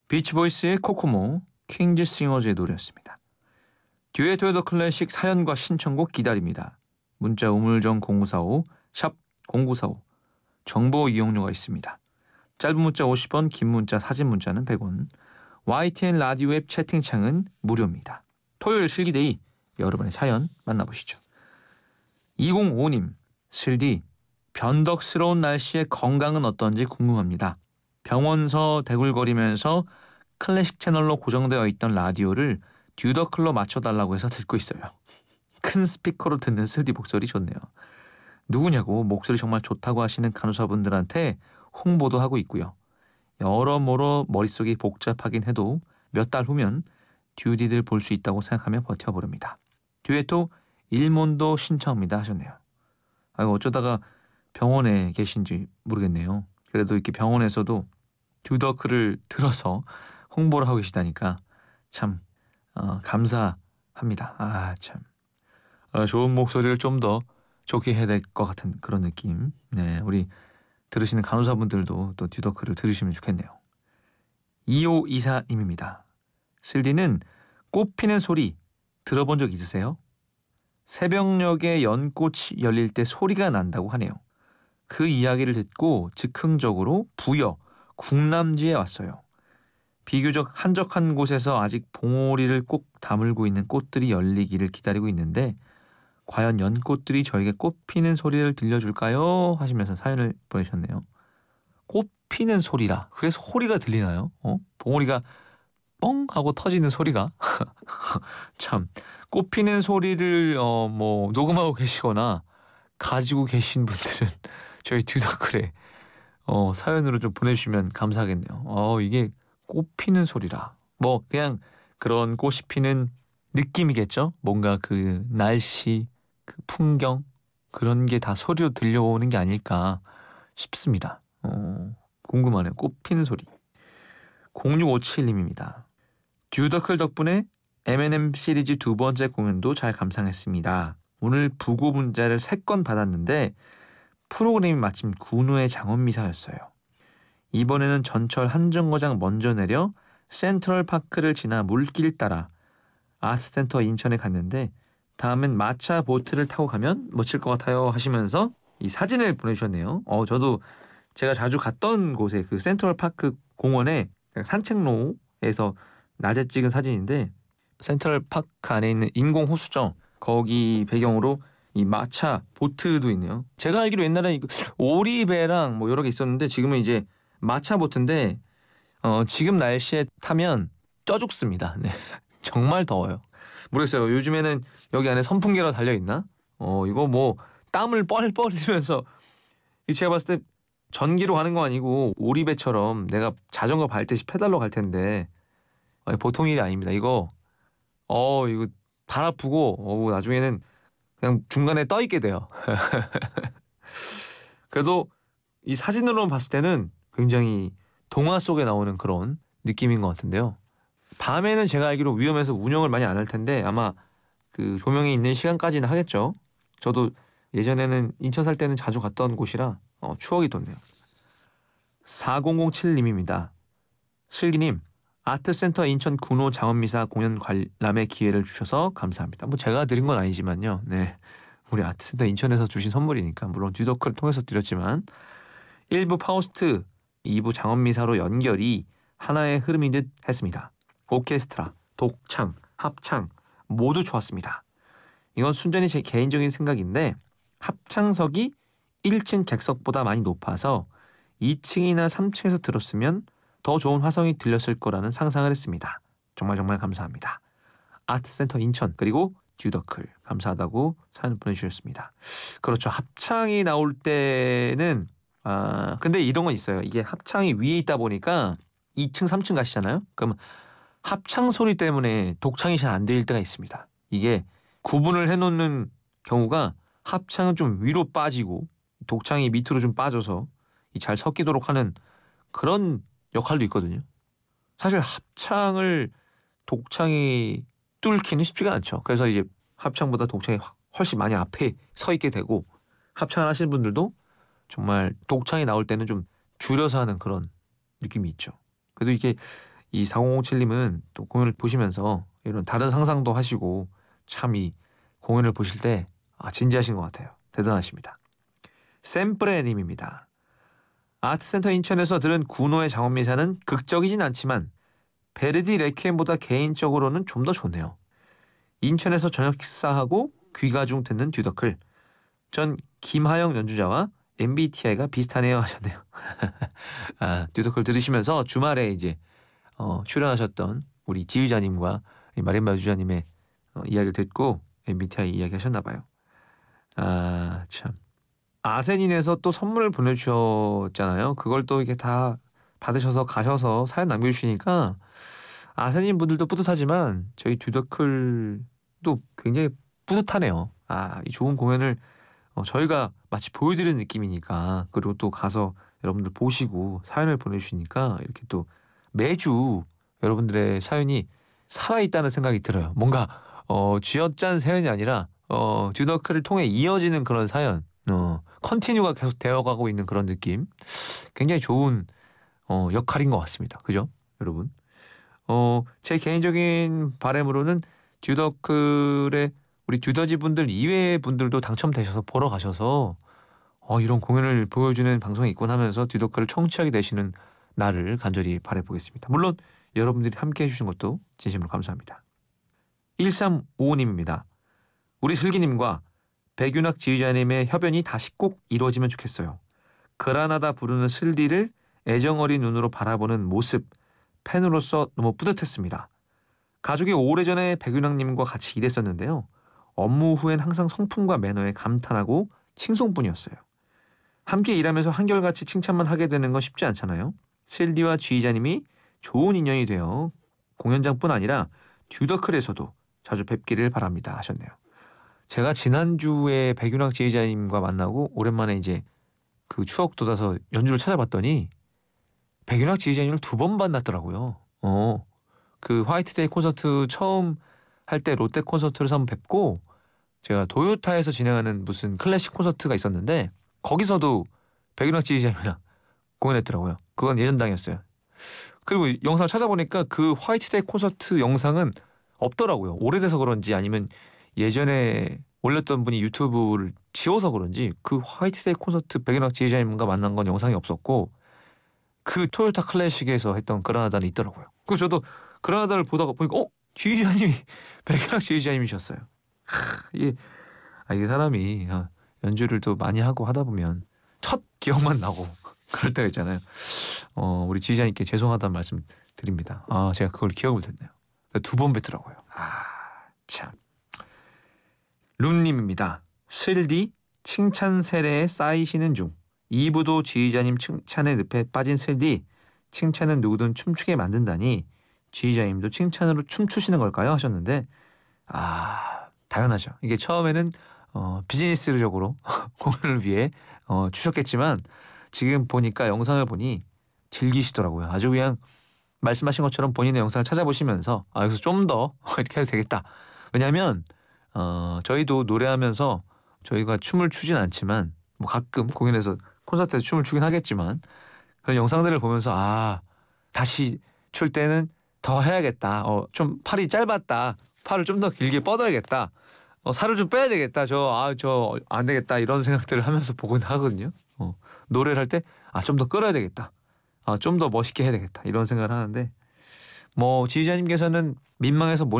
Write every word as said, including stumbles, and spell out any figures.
비치보이스의 코코모, 킹즈 싱어즈의 노래였습니다. 듀엣 웨더 클래식 사연과 신청곡 기다립니다. 문자 우물정 공구사오, 샵 공구사오. 정보 이용료가 있습니다. 짧은 문자 오십 원, 긴 문자 사진 문자는 백 원. 와이티엔 라디오 앱 채팅창은 무료입니다. 토요일 슬기데이 여러분의 사연 만나보시죠. 이공오님, 슬디 변덕스러운 날씨에 건강은 어떤지 궁금합니다. 병원서 대굴거리면서 클래식 채널로 고정되어 있던 라디오를 듀더클로 맞춰달라고 해서 듣고 있어요. 큰 스피커로 듣는 슬디 목소리 좋네요. 누구냐고 목소리 정말 좋다고 하시는 간호사분들한테 홍보도 하고 있고요. 여러모로 머릿속이 복잡하긴 해도 몇 달 후면 듀디들 볼 수 있다고 생각하며 버텨보렵니다. 듀엣도 일몬도 신청합니다 하셨네요. 아이고, 어쩌다가 병원에 계신지 모르겠네요. 그래도 이렇게 병원에서도 듀더클을 들어서 홍보를 하고 계시다니까 참 어, 감사합니다. 아 참 어, 좋은 목소리를 좀 더 좋게 해야 될 것 같은 그런 느낌. 네, 우리 들으시는 간호사분들도 또 듀더클을 들으시면 좋겠네요. 이오이사님입니다. 슬디는 꽃 피는 소리 들어본 적 있으세요? 새벽녘에 연꽃이 열릴 때 소리가 난다고 하네요. 그 이야기를 듣고 즉흥적으로 부여, 궁남지에 왔어요. 비교적 한적한 곳에서 아직 봉오리를 꼭 다물고 있는 꽃들이 열리기를 기다리고 있는데 과연 연꽃들이 저에게 꽃 피는 소리를 들려줄까요? 하시면서 사연을 보내셨네요. 꽃 피는 소리라. 그게 소리가 들리나요? 어? 봉오리가 뻥 하고 터지는 소리가 참 꽃 피는 소리를 어 뭐 녹음하고 계시거나 가지고 계신 분들은 저희 듀더클에 어 사연으로 좀 보내주시면 감사하겠네요. 어 이게 꽃 피는 소리라. 뭐 그냥 그런 꽃이 피는 느낌이겠죠. 뭔가 그 날씨, 그 풍경 그런 게 다 소리로 들려오는 게 아닐까 싶습니다. 어 궁금하네요. 꽃 피는 소리. 공육오칠님입니다. 듀더클 덕분에 엠앤엠 시리즈 두 번째 공연도 잘 감상했습니다. 오늘 부고 문자를 세 건 받았는데 프로그램이 마침 군우의 장원미사였어요. 이번에는 전철 한정거장 먼저 내려 센트럴파크를 지나 물길 따라 아트센터 인천에 갔는데 다음엔 마차 보트를 타고 가면 멋질 것 같아요 하시면서 이 사진을 보내주셨네요. 어 저도 제가 자주 갔던 곳에 그 센트럴파크 공원에 산책로에서 낮에 찍은 사진인데 센트럴파크 안에 있는 인공호수죠. 거기 배경으로 이 마차 보트도 있네요. 제가 알기로 옛날에 오리배랑 뭐 여러 개 있었는데 지금은 이제 마차 보트인데 어 지금 날씨에 타면 쪄 죽습니다. 네. 정말 더워요. 모르겠어요. 요즘에는 여기 안에 선풍기가 달려 있나? 어 이거 뭐 땀을 뻘뻘 흘리면서 제가 봤을 때 전기로 가는 거 아니고 오리배처럼 내가 자전거 밟듯이 페달로 갈 텐데 아니, 보통 일이 아닙니다. 이거 어 이거 발 아프고 어 나중에는 그냥 중간에 떠 있게 돼요. 그래도 이 사진으로 봤을 때는 굉장히 동화 속에 나오는 그런 느낌인 것 같은데요. 밤에는 제가 알기로 위험해서 운영을 많이 안 할 텐데 아마 그 조명이 있는 시간까지는 하겠죠. 저도 예전에는 인천 살 때는 자주 갔던 곳이라 어, 추억이 돋네요. 사공공칠님입니다. 슬기님, 아트센터 인천 군호 장원미사 공연 관람의 기회를 주셔서 감사합니다. 뭐 제가 드린 건 아니지만요. 네, 우리 아트센터 인천에서 주신 선물이니까 물론 듀더클을 통해서 드렸지만 일 부 파우스트, 이 부 장원미사로 연결이 하나의 흐름인 듯 했습니다. 오케스트라, 독창, 합창 모두 좋았습니다. 이건 순전히 제 개인적인 생각인데 합창석이 일 층 객석보다 많이 높아서 이 층이나 삼 층에서 들었으면 더 좋은 화성이 들렸을 거라는 상상을 했습니다. 정말 정말 감사합니다. 아트센터 인천 그리고 듀더클 감사하다고 사연 보내주셨습니다. 그렇죠. 합창이 나올 때는 아 근데 이런 건 있어요. 이게 합창이 위에 있다 보니까 이 층 삼 층 가시잖아요. 그럼 합창 소리 때문에 독창이 잘 안 들릴 때가 있습니다. 이게 구분을 해놓는 경우가 합창은 좀 위로 빠지고 독창이 밑으로 좀 빠져서 잘 섞이도록 하는 그런 역할도 있거든요. 사실 합창을 독창이 뚫기는 쉽지가 않죠. 그래서 이제 합창보다 독창이 훨씬 많이 앞에 서 있게 되고 합창을 하시는 분들도 정말 독창이 나올 때는 좀 줄여서 하는 그런 느낌이 있죠. 그래도 이게 이 사공오칠님은 또 공연을 보시면서 이런 다른 상상도 하시고 참 이 공연을 보실 때 아, 진지하신 것 같아요. 대단하십니다. 샘프레님입니다. 아트센터 인천에서 들은 구노의 장원미사는 극적이진 않지만 베르디 레퀴엠보다 개인적으로는 좀 더 좋네요. 인천에서 저녁 식사하고 귀가 중 듣는 듀더클. 전 김하영 연주자와 엠비티아이가 비슷하네요 하셨네요. 아, 듀더클 들으시면서 주말에 이제 어, 출연하셨던 우리 지휘자님과 마린바 연주자님의 어, 이야기를 듣고 엠비티아이 이야기 하셨나 봐요. 아, 참. 아세닌에서 또 선물을 보내주셨잖아요. 그걸 또 이렇게 다 받으셔서 가셔서 사연 남겨주시니까 아세닌 분들도 뿌듯하지만 저희 듀더클도 굉장히 뿌듯하네요. 아, 이 좋은 공연을 어, 저희가 마치 보여드리는 느낌이니까, 그리고 또 가서 여러분들 보시고 사연을 보내주시니까 이렇게 또 매주 여러분들의 사연이 살아있다는 생각이 들어요. 뭔가 어, 쥐어짠 사연이 아니라 어, 듀더클을 통해 이어지는 그런 사연, 어, 컨티뉴가 계속 되어가고 있는 그런 느낌. 굉장히 좋은 어, 역할인 것 같습니다. 그죠, 여러분? 어, 제 개인적인 바람으로는 듀더클의 우리 듀더지 분들 이외의 분들도 당첨되셔서 보러 가셔서 어, 이런 공연을 보여주는 방송이 있군 하면서 듀더클을 청취하게 되시는 날을 간절히 바라보겠습니다. 물론 여러분들이 함께 해주신 것도 진심으로 감사합니다. 일삼오오님입니다. 우리 슬기님과 백윤학 지휘자님의 협연이 다시 꼭 이루어지면 좋겠어요. 그라나다 부르는 슬디를 애정어린 눈으로 바라보는 모습, 팬으로서 너무 뿌듯했습니다. 가족이 오래전에 백윤학님과 같이 일했었는데요. 업무 후엔 항상 성품과 매너에 감탄하고 칭송뿐이었어요. 함께 일하면서 한결같이 칭찬만 하게 되는 건 쉽지 않잖아요. 슬디와 지휘자님이 좋은 인연이 되어 공연장뿐 아니라 듀더클에서도 자주 뵙기를 바랍니다 하셨네요. 제가 지난주에 백윤학 지휘자님과 만나고 오랜만에 이제 그 추억 돋아서 연주를 찾아봤더니 백윤학 지휘자님을 두 번 만났더라고요. 어, 그 화이트데이 콘서트 처음 할 때 롯데 콘서트에서 한번 뵙고, 제가 도요타에서 진행하는 무슨 클래식 콘서트가 있었는데 거기서도 백윤학 지휘자님이랑 공연했더라고요. 그건 예전당이었어요. 그리고 영상을 찾아보니까 그 화이트데이 콘서트 영상은 없더라고요. 오래돼서 그런지 아니면 예전에 올렸던 분이 유튜브를 지워서 그런지 그 화이트데이 콘서트 백윤학 지휘자님과 만난 건 영상이 없었고, 그 토요타 클래식에서 했던 그라나다는 있더라고요. 그래서 저도 그라나다를 보다가 보니까 어? 지휘자님이 백윤학 지휘자님이셨어요. 하, 이게, 아, 이게 사람이 아, 연주를 또 많이 하고 하다 보면 첫 기억만 나고 그럴 때가 있잖아요. 어, 우리 지휘자님께 죄송하다는 말씀 드립니다. 아, 제가 그걸 기억을 못했네요. 두 번 뵙더라고요. 아, 참. 룸님입니다. 슬디 칭찬 세례에 쌓이시는 중. 이 부도 지휘자님 칭찬의 늪에 빠진 슬디. 칭찬은 누구든 춤추게 만든다니 지휘자님도 칭찬으로 춤추시는 걸까요? 하셨는데, 아, 당연하죠. 이게 처음에는 어, 비즈니스적으로 공연을 위해 어, 추셨겠지만 지금 보니까 영상을 보니 즐기시더라고요. 아주 그냥 말씀하신 것처럼 본인의 영상을 찾아보시면서 아, 여기서 좀 더 이렇게 해도 되겠다. 왜냐하면 어, 저희도 노래하면서 저희가 춤을 추진 않지만 뭐 가끔 공연에서 콘서트에서 춤을 추긴 하겠지만 그런 영상들을 보면서 아, 다시 출 때는 더 해야겠다. 어, 좀 팔이 짧았다. 팔을 좀 더 길게 뻗어야겠다. 어, 살을 좀 빼야 되겠다. 저, 아, 저 안 되겠다. 이런 생각들을 하면서 보곤 하거든요. 어, 노래를 할 때 아, 좀 더 끌어야 되겠다. 아, 좀 더 멋있게 해야 되겠다. 이런 생각을 하는데 뭐 지휘자님께서는 민망해서